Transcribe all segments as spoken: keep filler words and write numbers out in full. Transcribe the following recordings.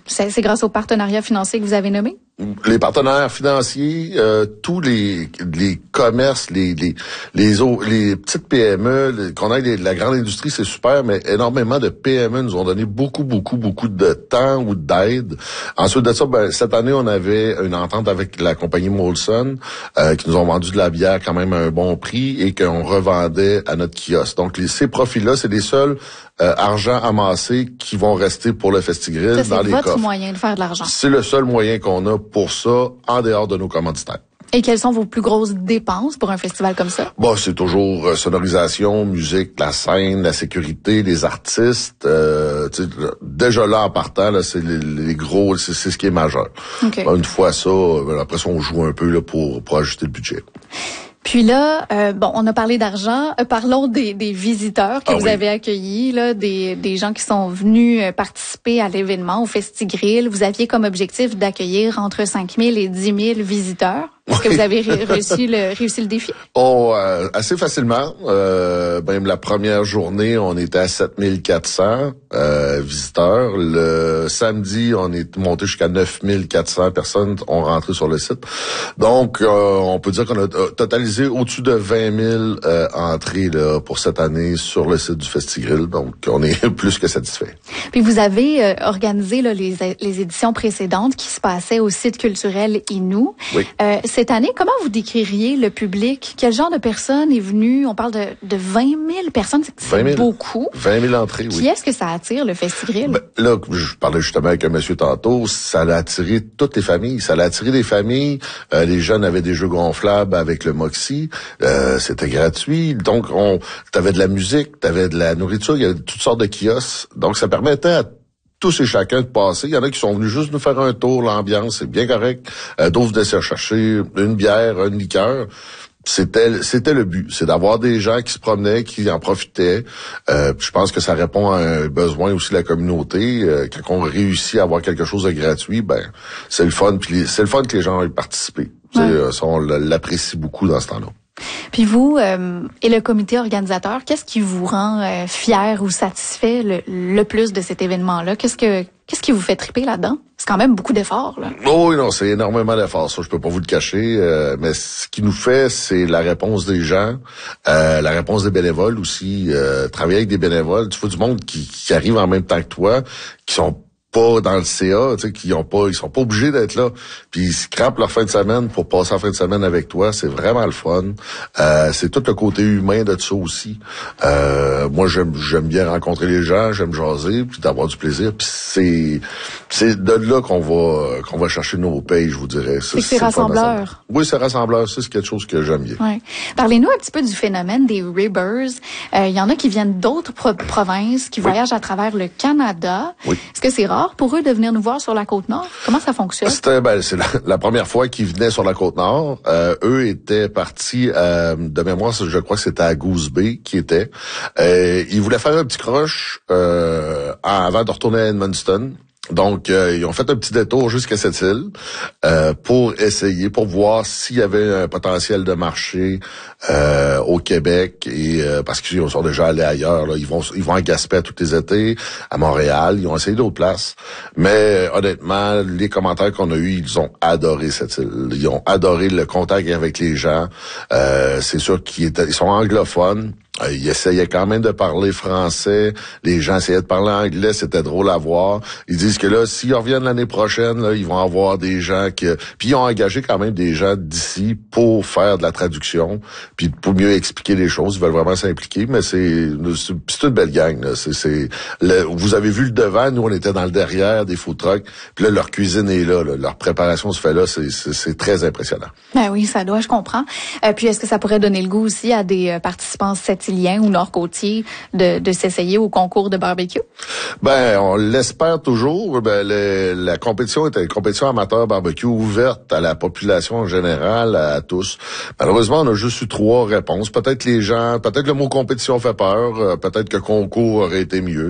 C'est, c'est grâce aux partenariats financiers que vous avez nommés? Les partenaires financiers, euh, tous les les commerces, les les les, autres, les petites P M E, les, qu'on ait les, la grande industrie, c'est super, mais énormément de P M E nous ont donné beaucoup, beaucoup, beaucoup de temps ou d'aide. Ensuite de ça, ben, cette année, on avait une entente avec la compagnie Molson, euh, qui nous ont vendu de la bière quand même à un bon prix et qu'on revendait à notre kiosque. Donc, les, ces profits-là, c'est les seuls euh, argent amassés qui vont rester pour le Festigrill dans les coffres. C'est votre moyen de faire de l'argent. C'est le seul moyen qu'on a pour ça, en dehors de nos commanditaires. Et quelles sont vos plus grosses dépenses pour un festival comme ça? Bon, c'est toujours euh, sonorisation, musique, la scène, la sécurité, les artistes. Euh, déjà là, en partant, là, c'est les, les gros, c'est, c'est ce qui est majeur. Okay. Une fois ça, euh, après ça, on joue un peu là pour, pour ajuster le budget. Puis là, euh, bon, on a parlé d'argent. Euh, parlons des, des visiteurs que ah, vous oui. avez accueillis, là, des, des gens qui sont venus euh, participer à l'événement, au Festigrill. Vous aviez comme objectif d'accueillir entre cinq mille et dix mille visiteurs. Est-ce que vous avez ré- réussi, le, réussi le défi? Oh, euh, assez facilement. Euh, même la première journée, on était à sept mille quatre cents euh, visiteurs. Le samedi, on est monté jusqu'à neuf mille quatre cents personnes ont rentré sur le site. Donc, euh, on peut dire qu'on a totalisé au-dessus de vingt mille euh, entrées là, pour cette année sur le site du Festigrill. Donc, on est plus que satisfait. Puis vous avez euh, organisé là, les, les éditions précédentes qui se passaient au site culturel Innu. Oui. Euh, cette année, comment vous décririez le public? Quel genre de personnes est venu? On parle de, de vingt mille personnes, c'est, c'est beaucoup. vingt mille entrées, oui. Qui est-ce que ça attire, le Festigrill? Ben, là, je parlais justement avec un monsieur tantôt, ça a attiré toutes les familles. Ça a attiré des familles. Euh, les jeunes avaient des jeux gonflables avec le Moxie. Euh, c'était gratuit. Donc, on, t'avais de la musique, t'avais de la nourriture, il y avait toutes sortes de kiosques. Donc, ça permettait à tous et chacun de passer. Il y en a qui sont venus juste nous faire un tour, l'ambiance, c'est bien correct. Euh, d'autres venaient se chercher une bière, une liqueur. C'était c'était le but, c'est d'avoir des gens qui se promenaient, qui en profitaient. Euh, je pense que ça répond à un besoin aussi de la communauté. Euh, quand on réussit à avoir quelque chose de gratuit, ben c'est le fun. Puis les, c'est le fun que les gens aient participé. Ouais. Euh, ça, on l'apprécie beaucoup dans ce temps-là. Puis vous euh, et le comité organisateur, qu'est-ce qui vous rend euh, fier ou satisfait le, le plus de cet événement-là? Qu'est-ce que qu'est-ce qui vous fait triper là-dedans? C'est quand même beaucoup d'efforts, là. Oh oui, non, c'est énormément d'efforts, ça, je peux pas vous le cacher. Euh, mais ce qui nous fait, c'est la réponse des gens, euh, la réponse des bénévoles aussi. Euh, travailler avec des bénévoles, tu vois du monde qui, qui arrive en même temps que toi, qui sont pas dans le C A, tu sais, qui ont pas, ils sont pas obligés d'être là, puis ils se crampent leur fin de semaine pour passer la fin de semaine avec toi, c'est vraiment le fun. Euh, c'est tout le côté humain de ça aussi. Euh, moi, j'aime, j'aime bien rencontrer les gens, j'aime jaser, puis d'avoir du plaisir, puis c'est, c'est de là qu'on va, qu'on va chercher nos payes, je vous dirais. C'est, c'est, c'est rassembleur. Oui, c'est rassembleur, c'est quelque chose que j'aime bien. Ouais. Parlez-nous un petit peu du phénomène des Ribbers. Il euh, y en a qui viennent d'autres pro- provinces, qui oui. voyagent à travers le Canada. Oui. Est-ce que c'est rare pour eux de venir nous voir sur la Côte-Nord? Comment ça fonctionne? C'était, ben, c'est la, la première fois qu'ils venaient sur la Côte-Nord. Euh, eux étaient partis, euh, de mémoire, je crois que c'était à Goose Bay qui était. Euh, ils voulaient faire un petit croche euh, avant de retourner à Edmundston. Donc, euh, ils ont fait un petit détour jusqu'à cette île euh, pour essayer, pour voir s'il y avait un potentiel de marché euh, au Québec et euh, parce qu'ils sont déjà allés ailleurs. Là, ils vont, ils vont à Gaspé tous les étés, à Montréal. Ils ont essayé d'autres places, mais honnêtement, les commentaires qu'on a eus, ils ont adoré cette île. Ils ont adoré le contact avec les gens. Euh, c'est sûr qu'ils étaient, ils sont anglophones. Euh, ils essayaient quand même de parler français. Les gens essayaient de parler anglais. C'était drôle à voir. Ils disent que là, s'ils reviennent l'année prochaine, là, ils vont avoir des gens qui... Puis ils ont engagé quand même des gens d'ici pour faire de la traduction, puis pour mieux expliquer les choses. Ils veulent vraiment s'impliquer, mais c'est, c'est une belle gang. Là. C'est, c'est le, vous avez vu le devant, nous on était dans le derrière des food trucks. Puis là, leur cuisine est là, là. Leur préparation se fait là. C'est, c'est, c'est très impressionnant. Ben oui, ça doit, je comprends. Euh, puis est-ce que ça pourrait donner le goût aussi à des euh, participants ou nord-côtiers de, de s'essayer au concours de barbecue? Ben, on l'espère toujours. Ben, le, la compétition est une compétition amateur barbecue ouverte à la population en général, à, à tous. Malheureusement, on a juste eu trois réponses. Peut-être les gens, peut-être le mot compétition fait peur, euh, peut-être que concours aurait été mieux.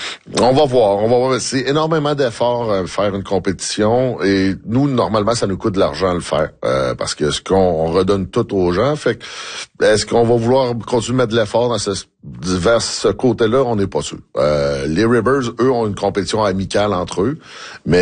On va voir, on va voir. C'est énormément d'efforts à faire une compétition et nous, normalement, ça nous coûte de l'argent à le faire euh, parce que ce qu'on on redonne tout aux gens. Fait que, est-ce qu'on va vouloir continuer à mettre de l'effort dans ce, vers ce côté-là? On n'est pas sûr. Euh, les Ribbers, eux, ont une compétition amicale entre eux, mais